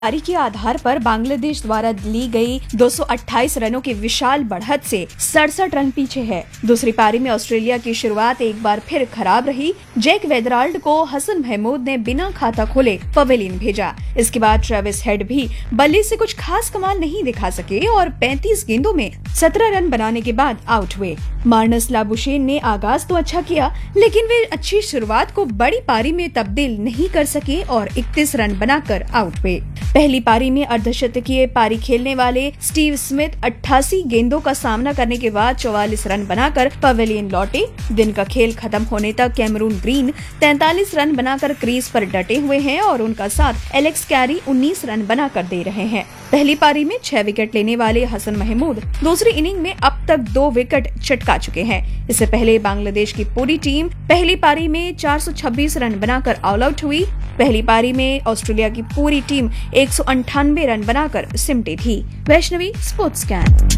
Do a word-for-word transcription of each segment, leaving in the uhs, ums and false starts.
पारी के आधार पर बांग्लादेश द्वारा ली गई दो सौ अट्ठाईस रनों की विशाल बढ़त से सड़सठ रन पीछे है। दूसरी पारी में ऑस्ट्रेलिया की शुरुआत एक बार फिर खराब रही। जैक वेदराल्ड को हसन महमूद ने बिना खाता खोले पवेलियन भेजा। इसके बाद ट्रेविस हेड भी बल्ले से कुछ खास कमाल नहीं दिखा सके और पैंतीस गेंदों में सत्रह रन बनाने के बाद आउट हुए। मार्नस लाबुशेन ने आगाज तो अच्छा किया, लेकिन वे अच्छी शुरुआत को बड़ी पारी में तब्दील नहीं कर सके और इकतीस रन बनाकर आउट हुए। पहली पारी में अर्धशतकीय पारी खेलने वाले स्टीव स्मिथ अट्ठासी गेंदों का सामना करने के बाद चौवालीस रन बनाकर पवेलियन लौटे। दिन का खेल खत्म होने तक कैमरून ग्रीन तैंतालीस रन बनाकर क्रीज पर डटे हुए हैं और उनका साथ एलेक्स कैरी उन्नीस रन बनाकर दे रहे हैं। पहली पारी में छह विकेट लेने वाले हसन महमूद दूसरी इनिंग में अब तक दो विकेट चटका चुके हैं। इससे पहले बांग्लादेश की पूरी टीम पहली पारी में चार सौ छब्बीस रन बनाकर ऑल आउट हुई। पहली पारी में ऑस्ट्रेलिया की पूरी टीम एक सौ अंठानवे रन बनाकर सिमटी थी। Vaishnavi, sports scan.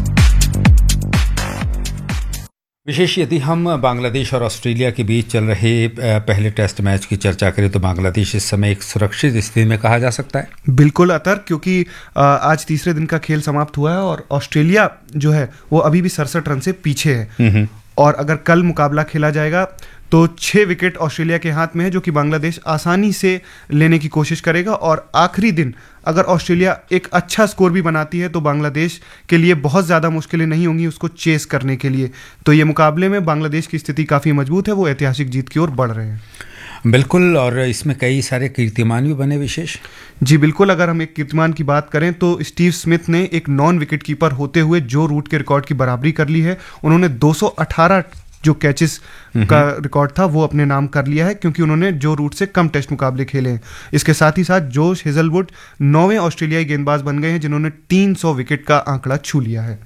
विशेष यदि हम बांग्लादेश और ऑस्ट्रेलिया के बीच चल रहे पहले टेस्ट मैच की चर्चा करें तो बांग्लादेश इस समय एक सुरक्षित स्थिति में कहा जा सकता है। बिल्कुल अतर, क्योंकि आज तीसरे दिन का खेल समाप्त हुआ है और ऑस्ट्रेलिया जो है वो अभी भी सड़सठ रन से पीछे है और अगर कल मुकाबला खेला जाएगा तो छह विकेट ऑस्ट्रेलिया के हाथ में है, जो कि बांग्लादेश आसानी से लेने की कोशिश करेगा। और आखिरी दिन अगर ऑस्ट्रेलिया एक अच्छा स्कोर भी बनाती है तो बांग्लादेश के लिए बहुत ज़्यादा मुश्किलें नहीं होंगी उसको चेस करने के लिए। तो ये मुकाबले में बांग्लादेश की स्थिति काफ़ी मजबूत है, वो ऐतिहासिक जीत की ओर बढ़ रहे हैं। बिल्कुल, और इसमें कई सारे कीर्तिमान भी बने विशेष। जी बिल्कुल, अगर हम एक कीर्तिमान की बात करें तो स्टीव स्मिथ ने एक नॉन विकेट कीपर होते हुए जो रूट के रिकॉर्ड की बराबरी कर ली है। उन्होंने दो सौ अठारह जो कैचेस का रिकॉर्ड था वो अपने नाम कर लिया है, क्योंकि उन्होंने जो रूट से कम टेस्ट मुकाबले खेले हैं। इसके साथ ही साथ जोश हेजलवुड नौवें ऑस्ट्रेलियाई गेंदबाज बन गए हैं जिन्होंने तीन सौ विकेट का आंकड़ा छू लिया है।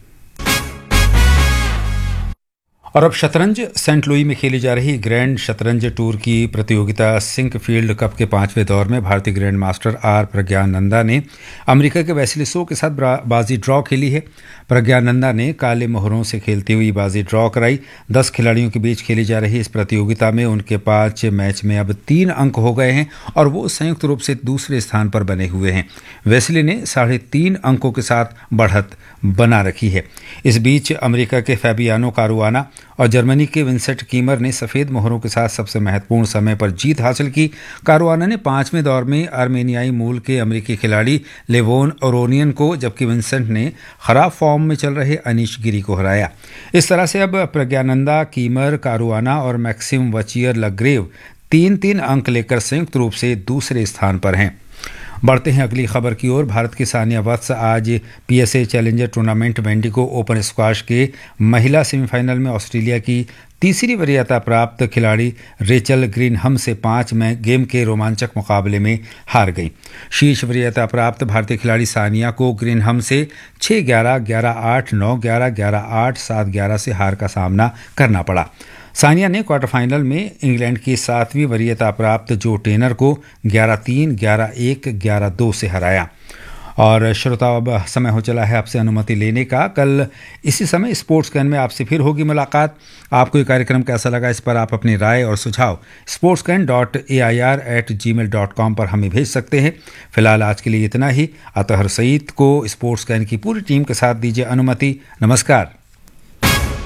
और अब शतरंज। सेंट लुई में खेली जा रही ग्रैंड शतरंज टूर की प्रतियोगिता सिंकफील्ड कप के पांचवें दौर में भारतीय ग्रैंड मास्टर आर प्रज्ञानंदा ने अमेरिका के वेस्ली सो के साथ बाजी ड्रॉ खेली है। प्रज्ञानंदा ने काले मोहरों से खेलती हुई बाजी ड्रॉ कराई। दस खिलाड़ियों के बीच खेली जा रही इस प्रतियोगिता में उनके पांच मैच में अब तीन अंक हो गए हैं और वो संयुक्त रूप से दूसरे स्थान पर बने हुए हैं। वेस्ली ने साढ़े तीन अंकों के साथ बढ़त बना रखी है। इस बीच अमेरिका के फैबियानो कारुआना और जर्मनी के विंसेंट कीमर ने सफेद मोहरों के साथ सबसे महत्वपूर्ण समय पर जीत हासिल की। कारुआना ने पांचवें दौर में आर्मेनियाई मूल के अमेरिकी खिलाड़ी लेवोन ओरोनियन को, जबकि विंसेंट ने खराब फॉर्म में चल रहे अनीश गिरी को हराया। इस तरह से अब प्रज्ञानंदा, कीमर, कारुआना और मैक्सिम वचियर लग्रेव तीन तीन अंक लेकर संयुक्त रूप से दूसरे स्थान पर हैं। बढ़ते हैं अगली खबर की ओर। भारत की सानिया वत्स आज PSA challenger tournament wendigo open squash के महिला सेमीफाइनल में ऑस्ट्रेलिया की तीसरी वरीयता प्राप्त खिलाड़ी रेचल ग्रीनहम से पांच में गेम के रोमांचक मुकाबले में हार गई। शीर्ष वरीयता प्राप्त भारतीय खिलाड़ी सानिया को ग्रीनहम से छह ग्यारह, ग्यारह आठ, नौ ग्यारह, ग्यारह आठ, सात ग्यारह से हार का सामना करना पड़ा। सानिया ने क्वार्टर फाइनल में इंग्लैंड की सातवीं वरीयता प्राप्त जो टेनर को ग्यारह तीन, ग्यारह एक, ग्यारह दो से हराया। और श्रोताओ, अब समय हो चला है आपसे अनुमति लेने का। कल इसी समय स्पोर्ट्स कैन में आपसे फिर होगी मुलाकात। आपको ये कार्यक्रम कैसा लगा इस पर आप अपनी राय और सुझाव sports can dot A I R eight ji mail dot com पर हमें भेज सकते हैं। फिलहाल आज के लिए इतना ही। अतहर सईद को स्पोर्ट्स कैन की पूरी टीम के साथ दीजिए अनुमति। नमस्कार।